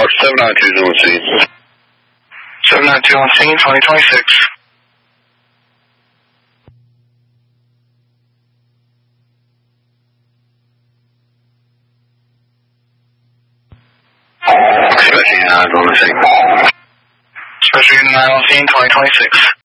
792 on scene. 792 on scene, 2026. Special Unit 9 on the scene. Special Unit 9 on scene, 2026.